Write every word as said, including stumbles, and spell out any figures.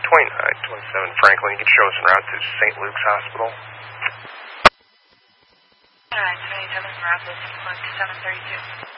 twenty-nine twenty-seven Franklin. You can show us en route to Saint Luke's Hospital. twenty-nine twenty-seven, en route to Saint Luke's, seven thirty-two.